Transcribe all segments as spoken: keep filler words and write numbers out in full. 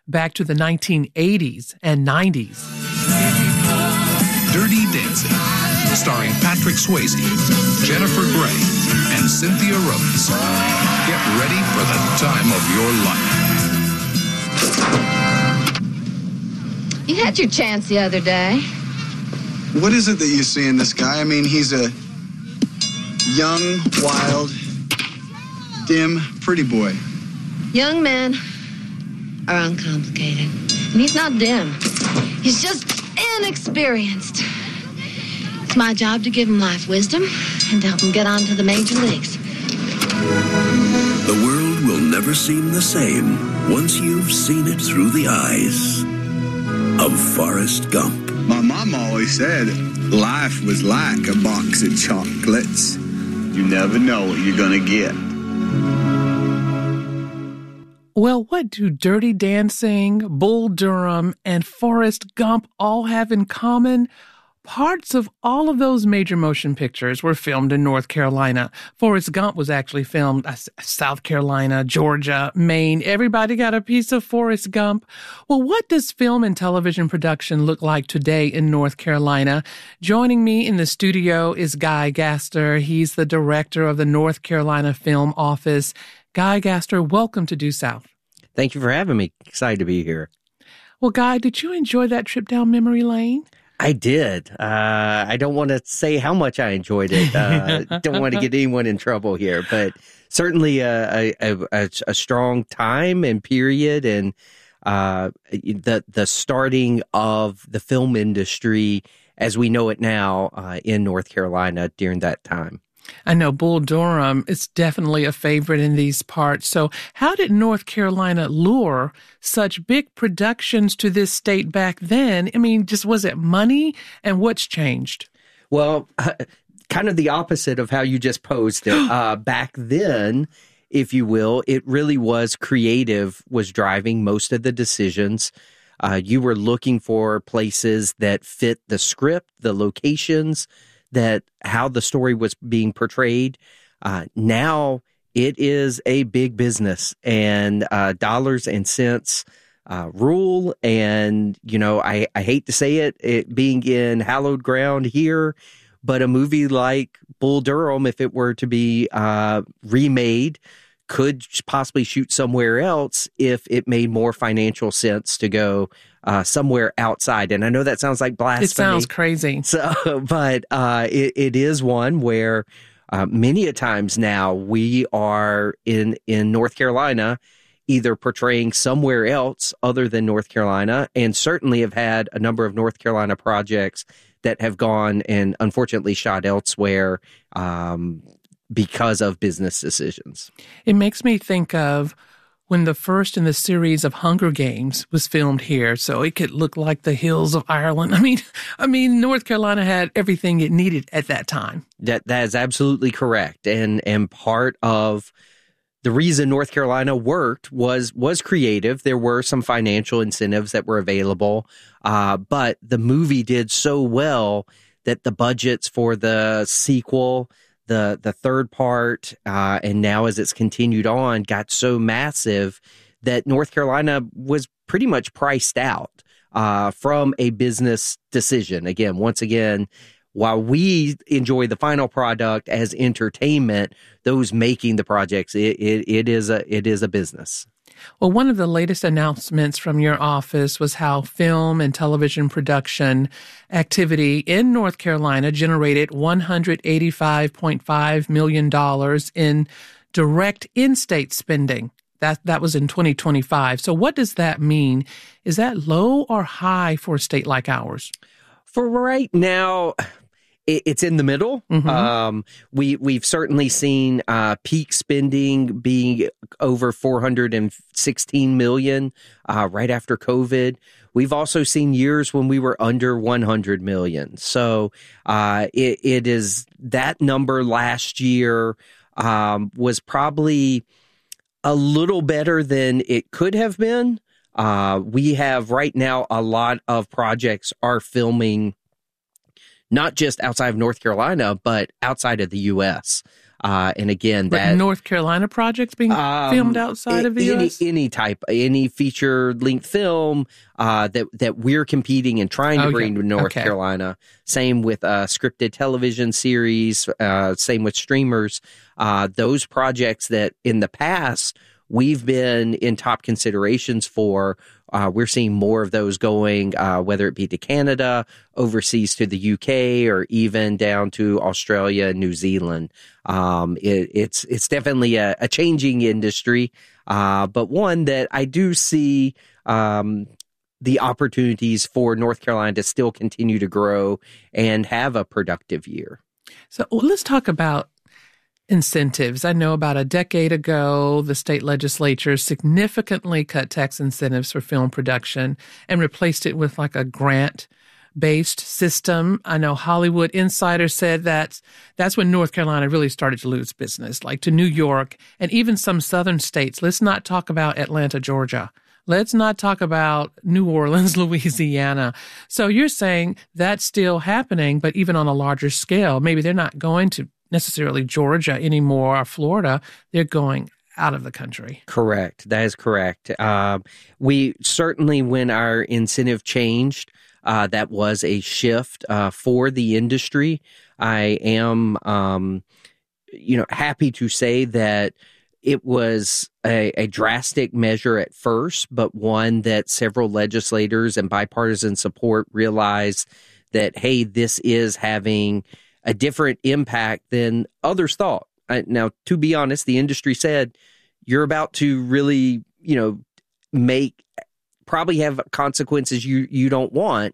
back to the nineteen eighties and nineties. Dirty Dancing, starring Patrick Swayze, Jennifer Grey, and Cynthia Rhodes. Get ready for the time of your life. You had your chance the other day. What is it that you see in this guy? I mean, he's a young, wild, dim, pretty boy. Young men are uncomplicated. And he's not dim. He's just inexperienced. It's my job to give him life wisdom and to help him get on to the major leagues. The world will never seem the same once you've seen it through the eyes of Forrest Gump. My mom always said life was like a box of chocolates. You never know what you're gonna get. Well, what do Dirty Dancing, Bull Durham, and Forrest Gump all have in common? Parts of all of those major motion pictures were filmed in North Carolina. Forrest Gump was actually filmed in South Carolina, Georgia, Maine. Everybody got a piece of Forrest Gump. Well, what does film and television production look like today in North Carolina? Joining me in the studio is Guy Gaster. He's the director of the North Carolina Film Office. Guy Gaster, welcome to Due South. Thank you for having me. Excited to be here. Well, Guy, did you enjoy that trip down memory lane? I did. Uh, I don't want to say how much I enjoyed it. Uh, don't want to get anyone in trouble here, but certainly a, a, a, a strong time and period, and uh, the the starting of the film industry as we know it now uh, in North Carolina during that time. I know Bull Durham is definitely a favorite in these parts. So how did North Carolina lure such big productions to this state back then? I mean, just was it money, and what's changed? Well, uh, kind of the opposite of how you just posed it. Uh, back then, if you will, it really was creative was driving most of the decisions. Uh, you were looking for places that fit the script, the locations, that how the story was being portrayed. Uh, now it is a big business, and uh, dollars and cents uh, rule. And, you know, I, I hate to say it, it being in hallowed ground here, but a movie like Bull Durham, if it were to be uh, remade, could possibly shoot somewhere else if it made more financial sense to go Uh, somewhere outside. And I know that sounds like blasphemy. It sounds crazy. So, but uh, it, it is one where uh, many a times now we are in, in North Carolina either portraying somewhere else other than North Carolina, and certainly have had a number of North Carolina projects that have gone and unfortunately shot elsewhere um, because of business decisions. It makes me think of when the first in the series of Hunger Games was filmed here, so it could look like the hills of Ireland. I mean, I mean, North Carolina had everything it needed at that time. That that is absolutely correct, and and part of the reason North Carolina worked was was creative. There were some financial incentives that were available, uh, but the movie did so well that the budgets for the sequel, the the third part, uh, and now as it's continued on, got so massive that North Carolina was pretty much priced out uh, from a business decision. Again, once again, while we enjoy the final product as entertainment, those making the projects, it, it, it is a it is a business. Well, one of the latest announcements from your office was how film and television production activity in North Carolina generated one hundred eighty-five point five million dollars in direct in-state spending. That that was in twenty twenty-five. So what does that mean? Is that low or high for a state like ours? For right now, it's in the middle. Mm-hmm. Um, we, we've certainly seen uh, peak spending being over four hundred sixteen million dollars uh, right after COVID. We've also seen years when we were under one hundred million dollars. So uh, it, it is that number last year um, was probably a little better than it could have been. Uh, we have right now a lot of projects are filming not just outside of North Carolina, but outside of the U S Uh, and again, But that North Carolina projects being um, filmed outside of the any, U S? any type, any feature length film uh, that that we're competing and trying to Okay. bring to North Okay. Carolina. Same with uh, scripted television series. Uh, same with streamers. Uh, those projects that in the past we've been in top considerations for. Uh, we're seeing more of those going, uh, whether it be to Canada, overseas to the U K, or even down to Australia and New Zealand. Um, it, it's it's definitely a, a changing industry, uh, but one that I do see um, the opportunities for North Carolina to still continue to grow and have a productive year. So well, let's talk about incentives. I know about a decade ago, the state legislature significantly cut tax incentives for film production and replaced it with like a grant-based system. I know Hollywood Insider said that that's when North Carolina really started to lose business, like to New York and even some southern states. Let's not talk about Atlanta, Georgia. Let's not talk about New Orleans, Louisiana. So you're saying that's still happening, but even on a larger scale. Maybe they're not going to necessarily Georgia anymore or Florida. They're going out of the country. Correct. That is correct. Uh, we certainly, when our incentive changed, uh, that was a shift uh, for the industry. I am, um, you know, happy to say that it was a, a drastic measure at first, but one that several legislators and bipartisan support realized that, hey, this is having a different impact than others thought. Uh, now, to be honest, the industry said, you're about to really, you know, make, probably have consequences you, you don't want.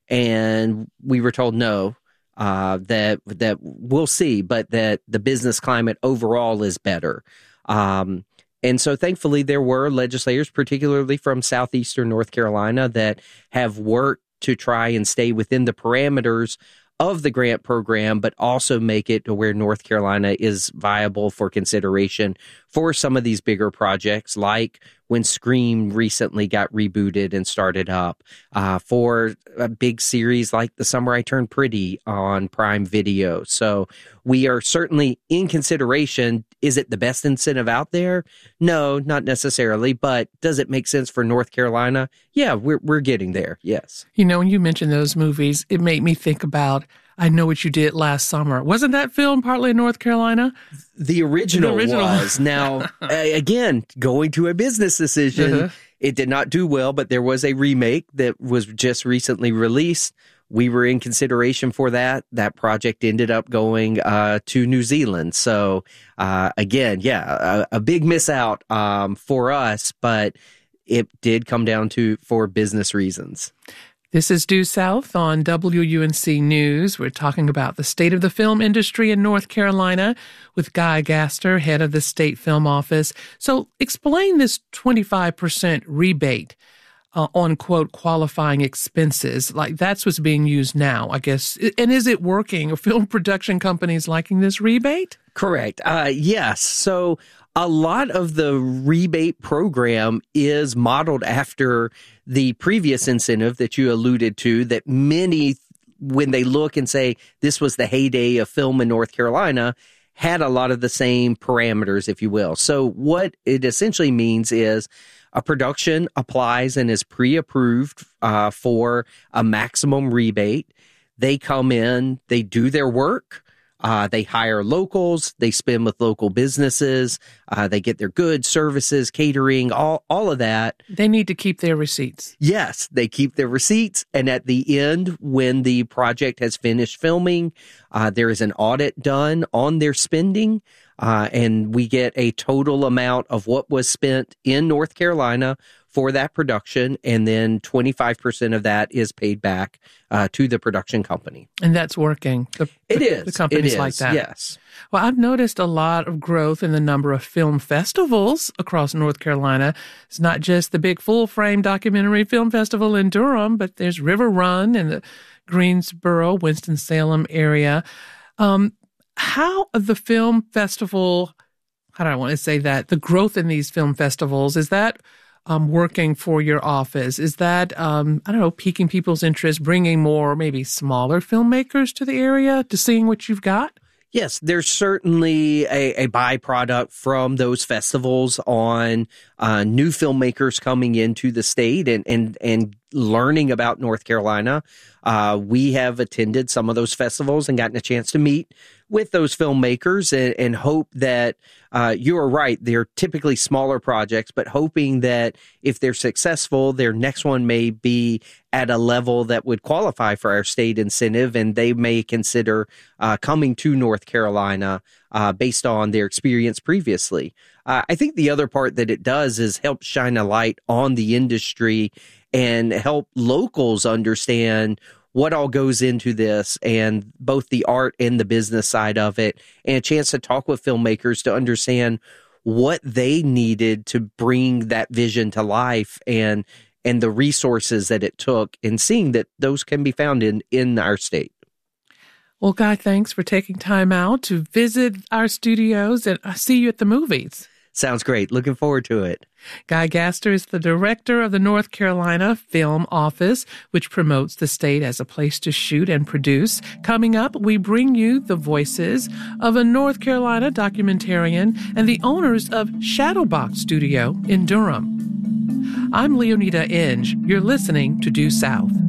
And we were told, no, uh, that, that we'll see, but that the business climate overall is better. Um, and so thankfully there were legislators, particularly from southeastern North Carolina, that have worked to try and stay within the parameters of the grant program, but also make it to where North Carolina is viable for consideration for some of these bigger projects, like when Scream recently got rebooted and started up, uh, for a big series like The Summer I Turned Pretty on Prime Video. So we are certainly in consideration. Is it the best incentive out there? No, not necessarily. But does it make sense for North Carolina? Yeah, we're we're getting there. Yes. You know, when you mentioned those movies, it made me think about I Know What You Did Last Summer. Wasn't that film partly in North Carolina? The original, The original. was. Now, a- again, going to a business decision, Uh-huh. it did not do well, but there was a remake that was just recently released. We were in consideration for that. That project ended up going uh, to New Zealand. So, uh, again, yeah, a, a big miss out um, for us, but it did come down to for business reasons. This is Due South on W U N C News. We're talking about the state of the film industry in North Carolina with Guy Gaster, head of the state film office. So explain this twenty-five percent rebate uh, on, quote, qualifying expenses. Like that's what's being used now, I guess. And is it working? Are film production companies liking this rebate? Correct. Uh, yes. So a lot of the rebate program is modeled after the previous incentive that you alluded to, that many, when they look and say this was the heyday of film in North Carolina, had a lot of the same parameters, if you will. So what it essentially means is a production applies and is pre-approved uh, for a maximum rebate. They come in, they do their work. Uh, they hire locals, they spend with local businesses, uh, they get their goods, services, catering, all, all of that. They need to keep their receipts. Yes, they keep their receipts. And at the end, when the project has finished filming, uh, there is an audit done on their spending. Uh, and we get a total amount of what was spent in North Carolina for that production, and then twenty-five percent of that is paid back uh, to the production company. And that's working. The, It the, is. The companies it is, like that. Yes. Well, I've noticed a lot of growth in the number of film festivals across North Carolina. It's not just the big full-frame documentary film festival in Durham, but there's River Run in the Greensboro, Winston-Salem area. Um, how the film festival, how do I want to say that, the growth in these film festivals, is that um, working for your office? Is that, um, I don't know, piquing people's interest, bringing more maybe smaller filmmakers to the area to seeing what you've got? Yes, there's certainly a, a byproduct from those festivals on uh, new filmmakers coming into the state and and and learning about North Carolina. Uh, we have attended some of those festivals and gotten a chance to meet with those filmmakers and, and hope that uh, you are right. They're typically smaller projects, but hoping that if they're successful, their next one may be at a level that would qualify for our state incentive, and they may consider uh, coming to North Carolina uh, based on their experience previously. Uh, I think the other part that it does is help shine a light on the industry and help locals understand what all goes into this, and both the art and the business side of it, and a chance to talk with filmmakers to understand what they needed to bring that vision to life and and the resources that it took, and seeing that those can be found in, in our state. Well, Guy, thanks for taking time out to visit our studios, and I'll see you at the movies. Sounds great. Looking forward to it. Guy Gaster is the director of the North Carolina Film Office, which promotes the state as a place to shoot and produce. Coming up, we bring you the voices of a North Carolina documentarian and the owners of Shadowbox Studio in Durham. I'm Leonida Inge. You're listening to Due South.